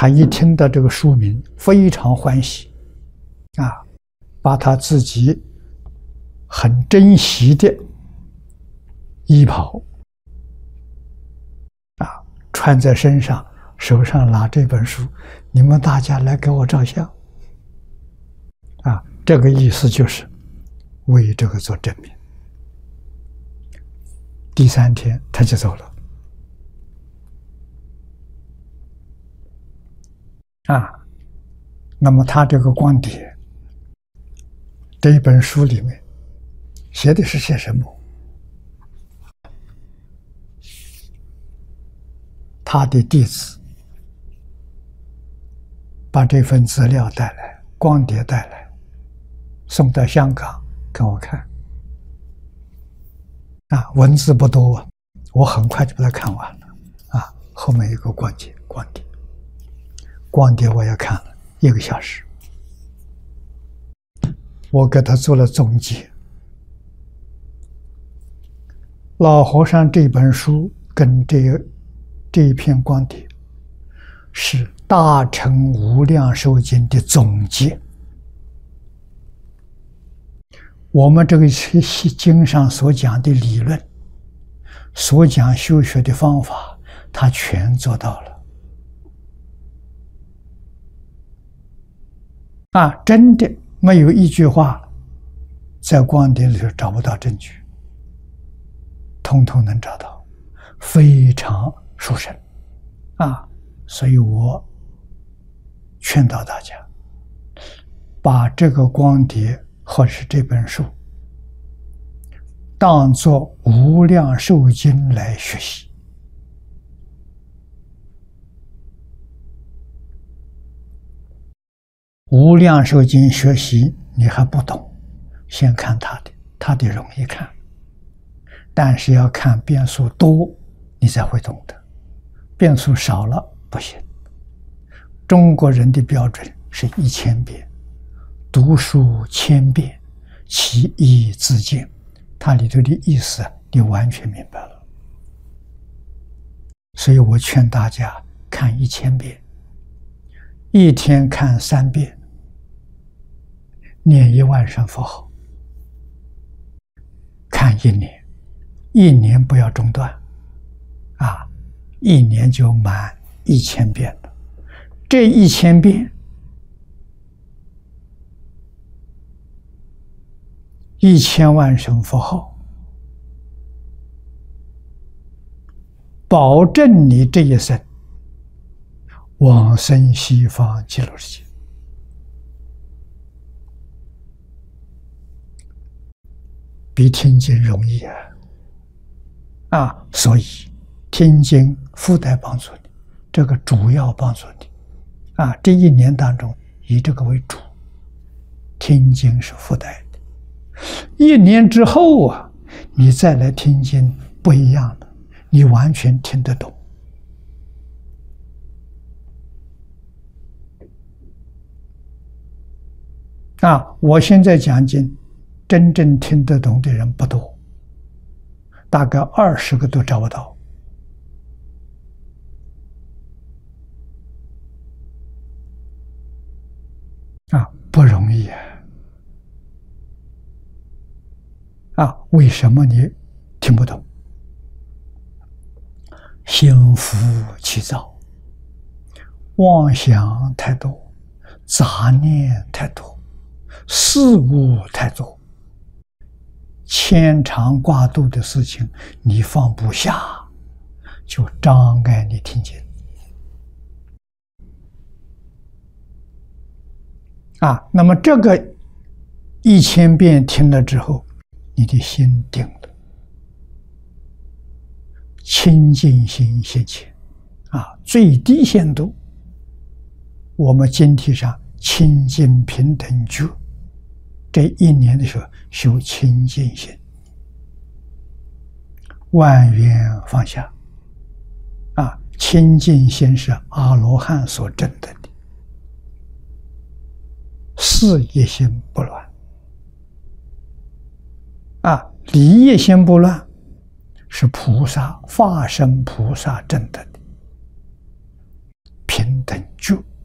他一听到这个书名，非常欢喜，把他自己很珍惜的衣袍穿在身上，手上拿这本书，你们大家来给我照相这个意思就是为这个做证明。第3天他就走了那么他这个光碟这一本书里面写的是些什么？他的弟子把这份资料带来，光碟带来，送到香港给我看文字不多我很快就把它看完了后面一个光碟我也看了1个小时，我给他做了总结。老和尚这本书跟这一篇光碟是《大乘无量寿经》的总结。我们这个经上所讲的理论，所讲修学的方法，他全做到了真的没有一句话在光碟里头找不到证据，通通能找到，非常殊胜所以我劝导大家把这个光碟或者是这本书当作无量寿经来学习。无量寿经学习你还不懂，先看他的容易看，但是要看遍数多你才会懂得，遍数少了不行。中国人的标准是1000遍，读书1000遍，其义自见，它里头的意思你完全明白了。所以我劝大家看1000遍，一天看3遍，念1万声佛号，看1年，1年不要中断1年就满1000遍了。这1000遍1000万声佛号，保证你这一生往生西方极乐世界。比听经容易所以听经附带帮助你，这个主要帮助你这1年当中以这个为主，听经是附带的。1年之后你再来听经不一样了，你完全听得懂我现在讲经真正听得懂的人不多，大概20个都找不到不容易为什么你听不懂？心浮气躁，妄想太多，杂念太多，事物太多，牵肠挂肚的事情你放不下，就障碍你听经那么这个1000遍听了之后，你的心定了，清净心现前最低限度我们经题上清净平等觉，这1年的时候修清净心，万缘放下清净心是阿罗汉所证得的，事业心不乱离业心不乱是菩萨化身菩萨证得的平等觉